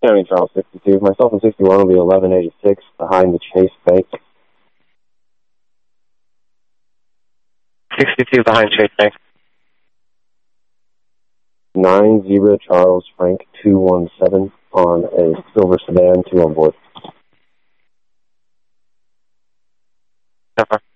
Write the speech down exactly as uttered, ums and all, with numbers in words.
County Charles sixty-two. Myself and sixty-one will be eleven eighty-six behind the Chase Bank. sixty-two behind Chase Bank. nine Zebra Charles Frank two one seven on a silver sedan, two on board. Okay.